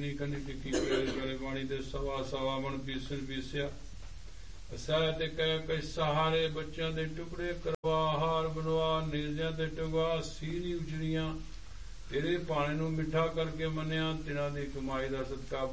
ਖੰਡੀ ਖੰਡੀ ਟਿੱਕੀ ਪਿਆਰੇ ਬਾਣੀ ਦੇ ਸਵਾ ਸਵਾ ਮਣ ਪੀਸਣ ਪੀਸਿਆ ਅਸਹਿ ਤੇ ਕਹਿ ਕਈ ਸਹਾਰੇ ਬੱਚਿਆਂ ਦੇ ਟੁਕੜੇ ਕਰਵਾ ਹਾਰ ਬਣਵਾ ਨੇਜ਼ਿਆਂ ਤੇ ਟੰਗਵਾ ਸੀਰੀ ਉਜੜੀਆਂ ਤੇਰੇ ਪਾਣੀ ਨੂੰ ਮਿੱਠਾ ਕਰਕੇ ਮੰਨਿਆ ਤਿਨਾਂ ਦੀ ਕਮਾਈ ਦਾ ਸਦਕਾ